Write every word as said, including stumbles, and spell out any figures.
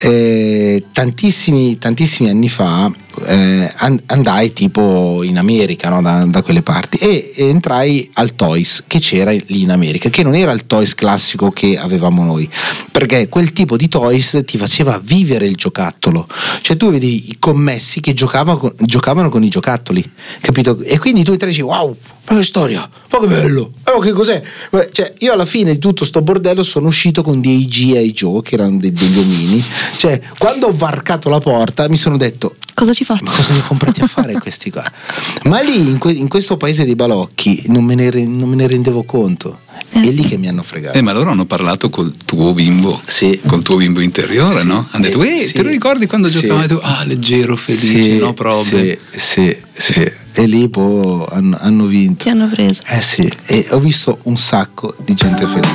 eh, tantissimi tantissimi anni fa eh, andai tipo in America, no? da, da quelle parti, e entrai al Toys che c'era lì in America, che non era il Toys classico che avevamo noi, perché quel tipo di Toys ti faceva vivere il giocattolo, cioè tu vedi i commessi che giocavano con, giocavano con i giocattoli, capito? E quindi tu entri e dici wow, ma che storia, ma che bello, oh, che cos'è? Cioè io alla fine di tutto sto bordello sono uscito con dei G I Joe che erano de- degli omini, cioè quando ho varcato la porta mi sono detto cosa ci faccio? Ma cosa li ho comprati a fare questi qua? Ma lì in, que- in questo paese dei balocchi non me ne, re- non me ne rendevo conto. Eh. È lì che mi hanno fregato. Eh, ma loro hanno parlato col tuo bimbo, sì. col tuo bimbo interiore, sì. no? Hanno detto, eh, sì. te lo ricordi quando sì. giocavamo? E tu, ah, leggero, felice, sì. no problem. Sì, sì, sì. E lì poi hanno, hanno vinto. Ti hanno preso. Eh sì, e ho visto un sacco di gente felice.